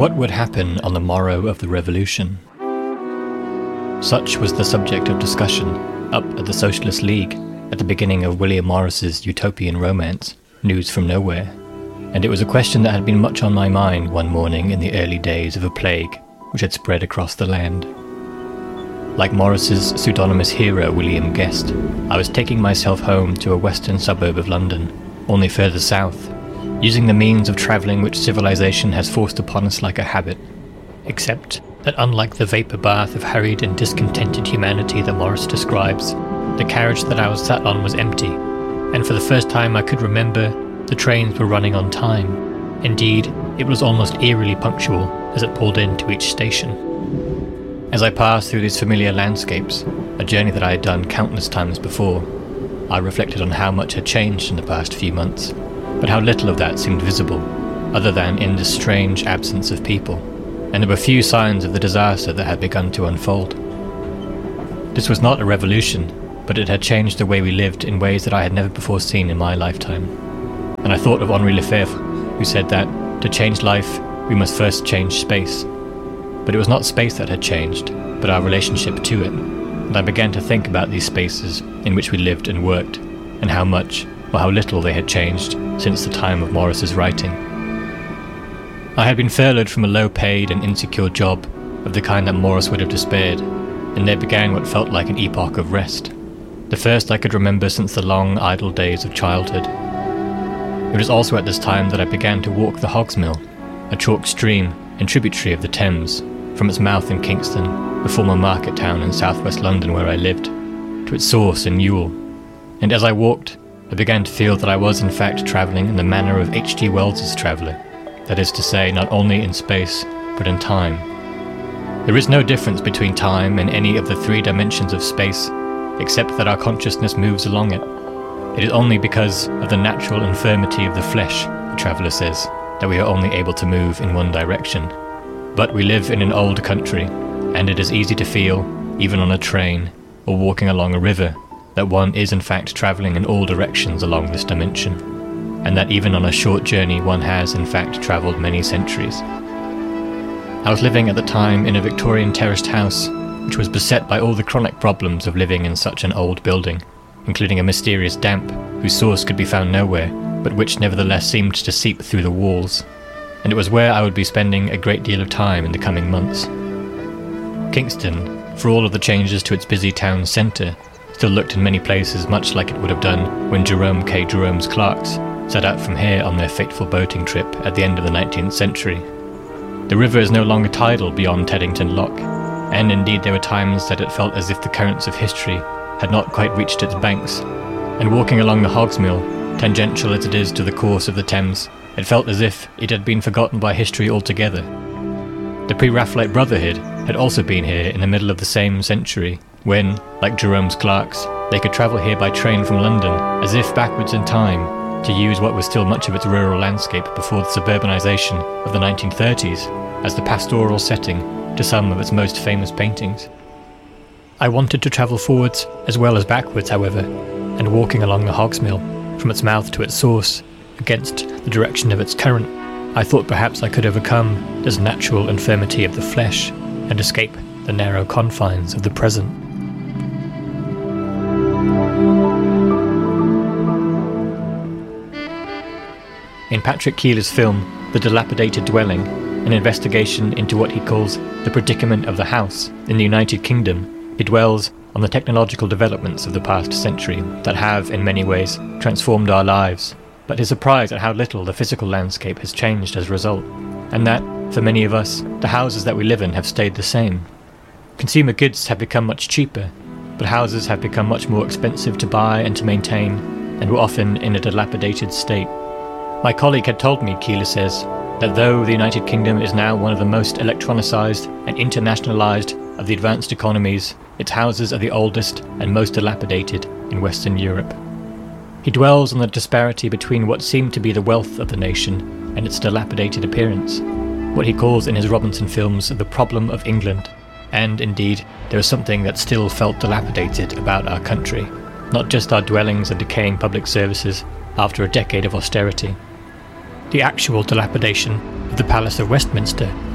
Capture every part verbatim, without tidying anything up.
What would happen on the morrow of the revolution? Such was the subject of discussion up at the Socialist League at the beginning of William Morris's utopian romance, News from Nowhere, and it was a question that had been much on my mind one morning in the early days of a plague which had spread across the land. Like Morris's pseudonymous hero William Guest, I was taking myself home to a western suburb of London, only further south, using the means of travelling which civilization has forced upon us like a habit, except that unlike the vapour bath of hurried and discontented humanity that Morris describes, the carriage that I was sat on was empty, and for the first time I could remember, the trains were running on time. Indeed, it was almost eerily punctual as it pulled into each station. As I passed through these familiar landscapes, a journey that I had done countless times before, I reflected on how much had changed in the past few months, but how little of that seemed visible, other than in this strange absence of people, and there were few signs of the disaster that had begun to unfold. This was not a revolution, but it had changed the way we lived in ways that I had never before seen in my lifetime. And I thought of Henri Lefebvre, who said that, to change life, we must first change space. But it was not space that had changed, but our relationship to it, and I began to think about these spaces in which we lived and worked, and how much, or how little they had changed since the time of Morris's writing. I had been furloughed from a low-paid and insecure job of the kind that Morris would have despaired, and there began what felt like an epoch of rest, the first I could remember since the long idle days of childhood. It was also at this time that I began to walk the Hogsmill, a chalk stream and tributary of the Thames, from its mouth in Kingston, the former market town in southwest London where I lived, to its source in Ewell. And as I walked, I began to feel that I was in fact travelling in the manner of H G Wells's traveller, that is to say, not only in space, but in time. There is no difference between time and any of the three dimensions of space, except that our consciousness moves along it. It is only because of the natural infirmity of the flesh, the traveller says, that we are only able to move in one direction. But we live in an old country, and it is easy to feel, even on a train, or walking along a river, that one is in fact travelling in all directions along this dimension, and that even on a short journey one has in fact travelled many centuries. I was living at the time in a Victorian terraced house, which was beset by all the chronic problems of living in such an old building, including a mysterious damp whose source could be found nowhere, but which nevertheless seemed to seep through the walls, and it was where I would be spending a great deal of time in the coming months. Kingston, for all of the changes to its busy town centre, still looked in many places much like it would have done when Jerome K. Jerome's clerks set out from here on their fateful boating trip at the end of the nineteenth century. The river is no longer tidal beyond Teddington Lock, and indeed there were times that it felt as if the currents of history had not quite reached its banks, and walking along the Hogsmill, tangential as it is to the course of the Thames, it felt as if it had been forgotten by history altogether. The pre-Raphaelite Brotherhood had also been here in the middle of the same century, when, like Jerome's clerks, they could travel here by train from London, as if backwards in time, to use what was still much of its rural landscape before the suburbanisation of the nineteen thirties, as the pastoral setting to some of its most famous paintings. I wanted to travel forwards as well as backwards, however, and walking along the Hogsmill, from its mouth to its source, against the direction of its current, I thought perhaps I could overcome this natural infirmity of the flesh and escape the narrow confines of the present. In Patrick Keeler's film, The Dilapidated Dwelling, an investigation into what he calls the predicament of the house in the United Kingdom, he dwells on the technological developments of the past century that have, in many ways, transformed our lives, but is surprised at how little the physical landscape has changed as a result, and that, for many of us, the houses that we live in have stayed the same. Consumer goods have become much cheaper, but houses have become much more expensive to buy and to maintain, and were often in a dilapidated state. My colleague had told me, Keeler says, that though the United Kingdom is now one of the most electronicised and internationalised of the advanced economies, its houses are the oldest and most dilapidated in Western Europe. He dwells on the disparity between what seemed to be the wealth of the nation and its dilapidated appearance, what he calls in his Robinson films the problem of England, and indeed there is something that still felt dilapidated about our country, not just our dwellings and decaying public services after a decade of austerity. The actual dilapidation of the Palace of Westminster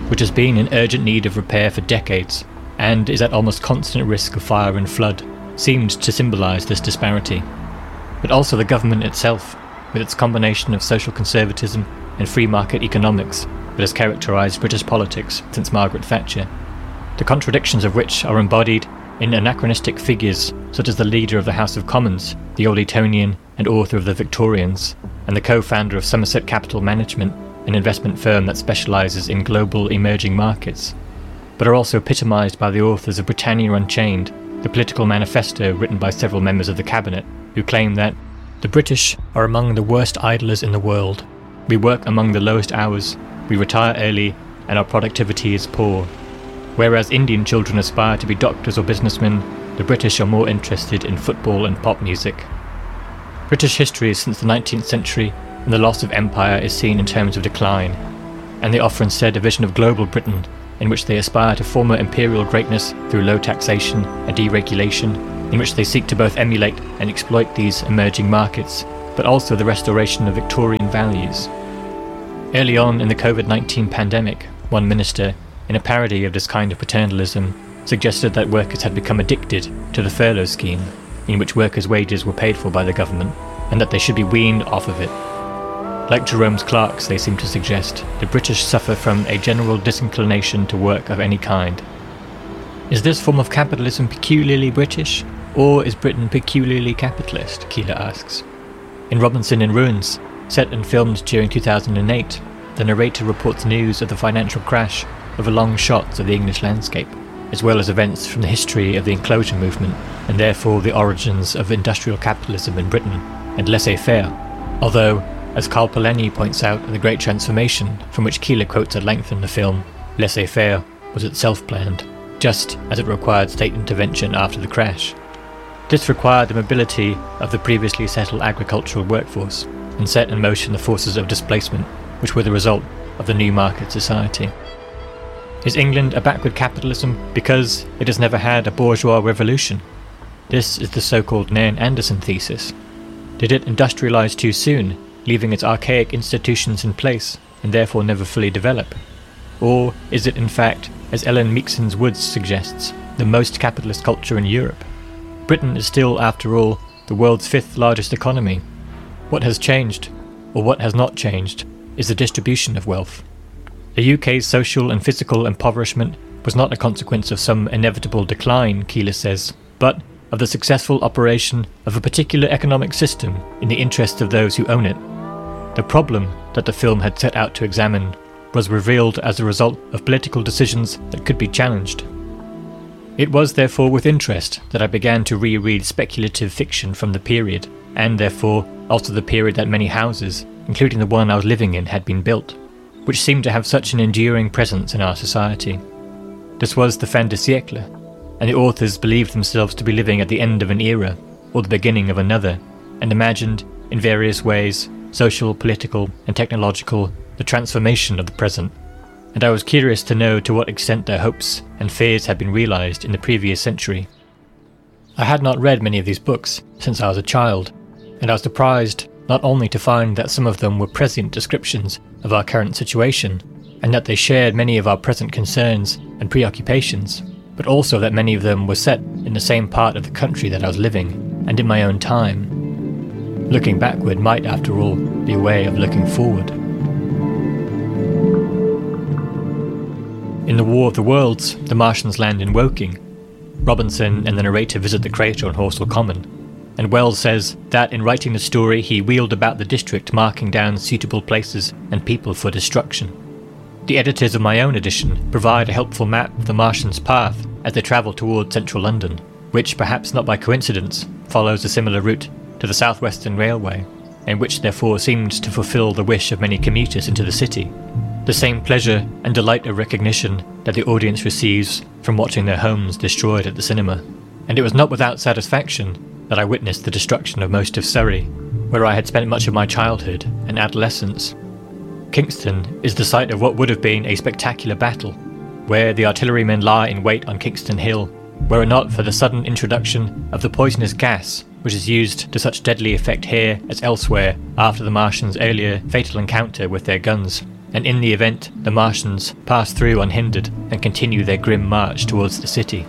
which has been in urgent need of repair for decades, and is at almost constant risk of fire and flood, seemed to symbolise this disparity. But also the government itself, with its combination of social conservatism and free market economics that has characterised British politics since Margaret Thatcher, the contradictions of which are embodied in anachronistic figures such as the leader of the House of Commons, the old Etonian and author of the Victorians, and the co-founder of Somerset Capital Management, an investment firm that specialises in global emerging markets, but are also epitomised by the authors of Britannia Unchained, the political manifesto written by several members of the cabinet, who claim that the British are among the worst idlers in the world. We work among the lowest hours, we retire early, and our productivity is poor. Whereas Indian children aspire to be doctors or businessmen, the British are more interested in football and pop music. British history since the nineteenth century and the loss of empire is seen in terms of decline, and they offer instead a vision of global Britain in which they aspire to former imperial greatness through low taxation and deregulation, in which they seek to both emulate and exploit these emerging markets, but also the restoration of Victorian values. Early on in the COVID nineteen pandemic, one minister, in a parody of this kind of paternalism, suggested that workers had become addicted to the furlough scheme, in which workers' wages were paid for by the government, and that they should be weaned off of it. Like Jerome's clerks, they seem to suggest, the British suffer from a general disinclination to work of any kind. Is this form of capitalism peculiarly British, or is Britain peculiarly capitalist? Keeler asks. In Robinson in Ruins, set and filmed during two thousand eight, the narrator reports news of the financial crash over long shots of the English landscape, as well as events from the history of the enclosure movement, and therefore the origins of industrial capitalism in Britain, and laissez-faire, although, as Carl Polanyi points out in The Great Transformation, from which Keeler quotes at length in the film, laissez-faire was itself planned, just as it required state intervention after the crash. This required the mobility of the previously settled agricultural workforce, and set in motion the forces of displacement, which were the result of the new market society. Is England a backward capitalism because it has never had a bourgeois revolution? This is the so-called Nairn Anderson thesis. Did it industrialise too soon, leaving its archaic institutions in place, and therefore never fully develop? Or is it in fact, as Ellen Meakson's Woods suggests, the most capitalist culture in Europe? Britain is still, after all, the world's fifth largest economy. What has changed, or what has not changed, is the distribution of wealth. The U K's social and physical impoverishment was not a consequence of some inevitable decline, Keeler says, but of the successful operation of a particular economic system in the interest of those who own it. The problem that the film had set out to examine was revealed as a result of political decisions that could be challenged. It was therefore with interest that I began to reread speculative fiction from the period, and therefore also the period that many houses, including the one I was living in, had been built, which seemed to have such an enduring presence in our society. This was the fin de siècle, and the authors believed themselves to be living at the end of an era, or the beginning of another, and imagined, in various ways, social, political, and technological, the transformation of the present, and I was curious to know to what extent their hopes and fears had been realised in the previous century. I had not read many of these books since I was a child, and I was surprised not only to find that some of them were prescient descriptions of our current situation, and that they shared many of our present concerns and preoccupations, but also that many of them were set in the same part of the country that I was living, and in my own time. Looking backward might, after all, be a way of looking forward. In The War of the Worlds, the Martians land in Woking. Robinson and the narrator visit the crater on Horsell Common, and Wells says that in writing the story he wheeled about the district marking down suitable places and people for destruction. The editors of my own edition provide a helpful map of the Martians' path as they travel toward central London, which, perhaps not by coincidence, follows a similar route to the South Western Railway, and which therefore seems to fulfil the wish of many commuters into the city. The same pleasure and delight of recognition that the audience receives from watching their homes destroyed at the cinema. And it was not without satisfaction that I witnessed the destruction of most of Surrey, where I had spent much of my childhood and adolescence. Kingston is the site of what would have been a spectacular battle, where the artillerymen lie in wait on Kingston Hill, were it not for the sudden introduction of the poisonous gas which is used to such deadly effect here as elsewhere after the Martians' earlier fatal encounter with their guns, and in the event, the Martians pass through unhindered and continue their grim march towards the city.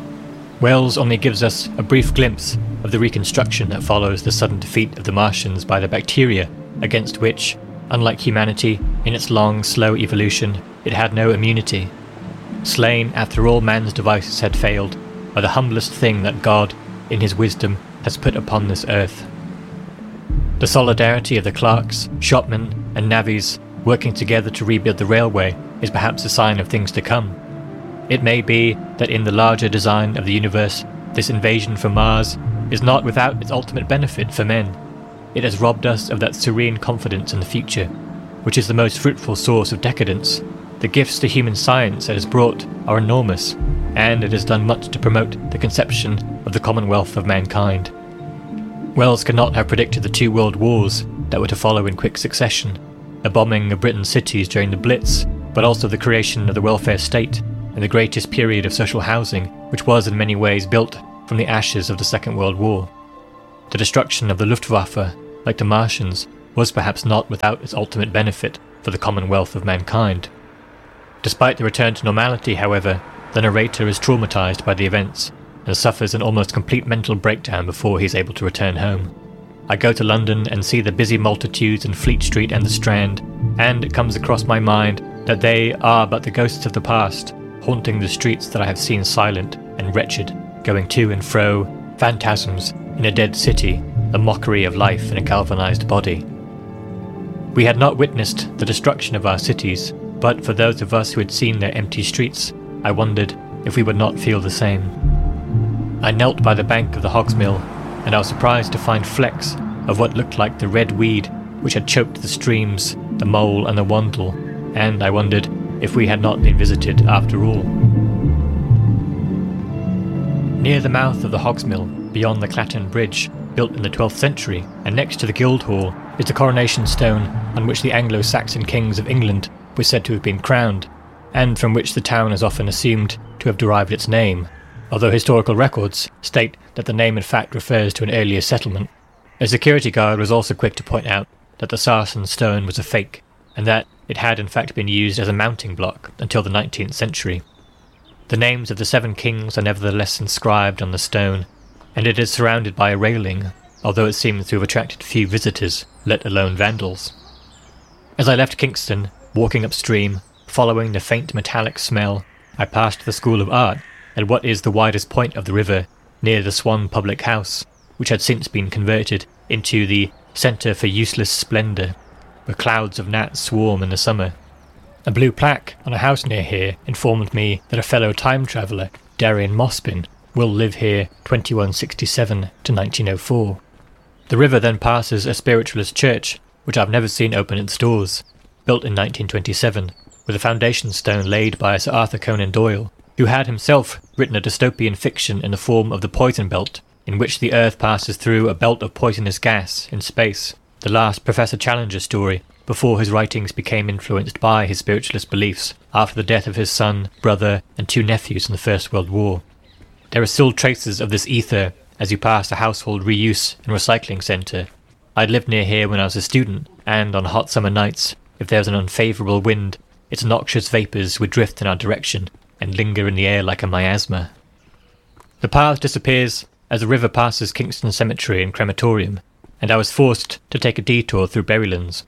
Wells only gives us a brief glimpse of the reconstruction that follows the sudden defeat of the Martians by the bacteria, against which, unlike humanity, in its long, slow evolution, it had no immunity. Slain after all man's devices had failed, by the humblest thing that God, in his wisdom, has put upon this earth. The solidarity of the clerks, shopmen, and navvies working together to rebuild the railway is perhaps a sign of things to come. It may be that in the larger design of the universe, this invasion from Mars is not without its ultimate benefit for men. It has robbed us of that serene confidence in the future, which is the most fruitful source of decadence. The gifts to human science it has brought are enormous, and it has done much to promote the conception of the commonwealth of mankind. Wells could not have predicted the two world wars that were to follow in quick succession, a bombing of Britain's cities during the Blitz, but also the creation of the welfare state, and the greatest period of social housing, which was in many ways built from the ashes of the Second World War. The destruction of the Luftwaffe, like the Martians, was perhaps not without its ultimate benefit for the commonwealth of mankind. Despite the return to normality, however, the narrator is traumatized by the events and suffers an almost complete mental breakdown before he is able to return home. I go to London and see the busy multitudes in Fleet Street and the Strand, and it comes across my mind that they are but the ghosts of the past, haunting the streets that I have seen silent and wretched, going to and fro, phantasms in a dead city, the mockery of life in a galvanized body. We had not witnessed the destruction of our cities, but for those of us who had seen their empty streets, I wondered if we would not feel the same. I knelt by the bank of the Hogsmill, and I was surprised to find flecks of what looked like the red weed which had choked the streams, the mole and the wandle, and I wondered if we had not been visited after all. Near the mouth of the Hogsmill, beyond the Clattern Bridge, built in the twelfth century, and next to the Guildhall, is the coronation stone on which the Anglo-Saxon kings of England were said to have been crowned, and from which the town is often assumed to have derived its name, although historical records state that the name in fact refers to an earlier settlement. A security guard was also quick to point out that the Sarsen stone was a fake, and that it had in fact been used as a mounting block until the nineteenth century. The names of the seven kings are nevertheless inscribed on the stone, and it is surrounded by a railing, although it seems to have attracted few visitors, let alone vandals. As I left Kingston, walking upstream, following the faint metallic smell, I passed the School of Art at what is the widest point of the river, near the Swan Public House, which had since been converted into the Centre for Useless Splendour, where clouds of gnats swarm in the summer. A blue plaque on a house near here informed me that a fellow time traveller, Darian Mospin, will live here twenty-one sixty-seven to nineteen oh four. The river then passes a spiritualist church, which I've never seen open its doors, built in nineteen twenty-seven, with a foundation stone laid by Sir Arthur Conan Doyle, who had himself written a dystopian fiction in the form of The Poison Belt, in which the Earth passes through a belt of poisonous gas in space, the last Professor Challenger story, before his writings became influenced by his spiritualist beliefs after the death of his son, brother, and two nephews in the First World War. There are still traces of this ether as you pass a household reuse and recycling centre. I'd lived near here when I was a student, and on hot summer nights, if there was an unfavourable wind, its noxious vapours would drift in our direction and linger in the air like a miasma. The path disappears as the river passes Kingston Cemetery and Crematorium, and I was forced to take a detour through Berrylands.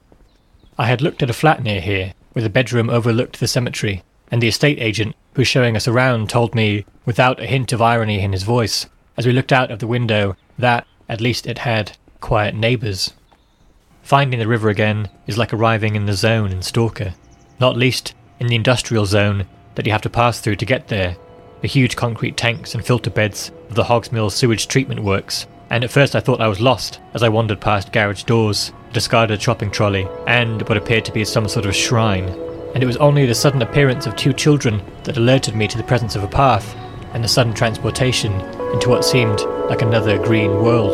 I had looked at a flat near here, with a bedroom overlooked the cemetery, and the estate agent who was showing us around told me, without a hint of irony in his voice, as we looked out of the window, that, at least it had, quiet neighbours. Finding the river again is like arriving in the zone in Stalker, not least in the industrial zone that you have to pass through to get there, the huge concrete tanks and filter beds of the Hogsmill sewage treatment works, and at first I thought I was lost as I wandered past garage doors, a discarded shopping trolley, and what appeared to be some sort of shrine, and it was only the sudden appearance of two children that alerted me to the presence of a path, and the sudden transportation into what seemed like another green world.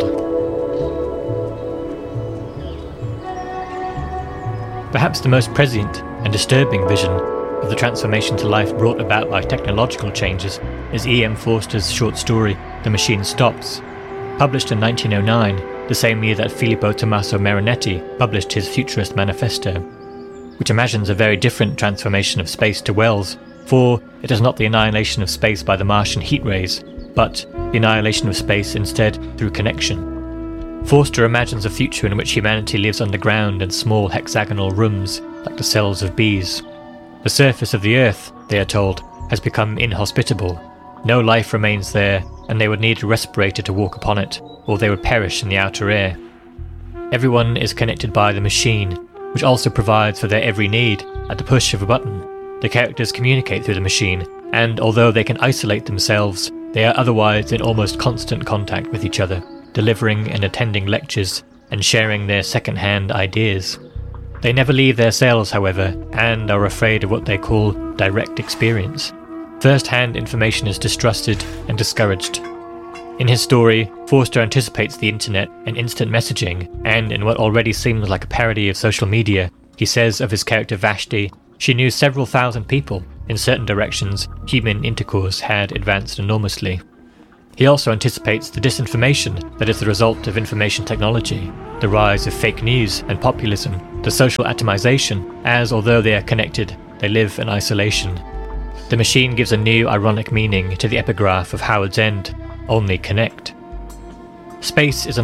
Perhaps the most prescient and disturbing vision of the transformation to life brought about by technological changes is E. M. Forster's short story, The Machine Stops. Published in nineteen oh nine, the same year that Filippo Tommaso Marinetti published his Futurist Manifesto. which imagines a very different transformation of space to Wells, for it is not the annihilation of space by the Martian heat rays, but the annihilation of space instead through connection. Forster imagines a future in which humanity lives underground in small hexagonal rooms like the cells of bees. The surface of the Earth, they are told, has become inhospitable. No life remains there, and they would need a respirator to walk upon it, or they would perish in the outer air. Everyone is connected by the machine, which also provides for their every need at the push of a button. The characters communicate through the machine, and although they can isolate themselves, they are otherwise in almost constant contact with each other, delivering and attending lectures and sharing their second-hand ideas. They never leave their cells, however, and are afraid of what they call direct experience. First-hand information is distrusted and discouraged. In his story, Forster anticipates the internet and instant messaging, and in what already seems like a parody of social media, he says of his character Vashti, she knew several thousand people. In certain directions, human intercourse had advanced enormously. He also anticipates the disinformation that is the result of information technology, the rise of fake news and populism, the social atomization, as although they are connected, they live in isolation. The machine gives a new ironic meaning to the epigraph of Howard's End, only connect. Space is an